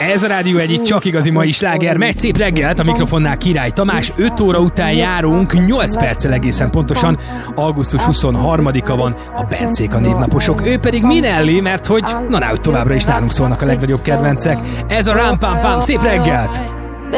Ez a Rádió Egy, itt csak igazi mai sláger. Megy szép reggelt, a mikrofonnál Király Tamás. 5 óra után járunk, 8 perccel egészen pontosan. Augusztus 23-a van, a Bencék a névnaposok. Ő pedig Minelli, mert hogy továbbra is nálunk szólnak a legnagyobb kedvencek. Ez a Ram Pam Pam, szép reggelt!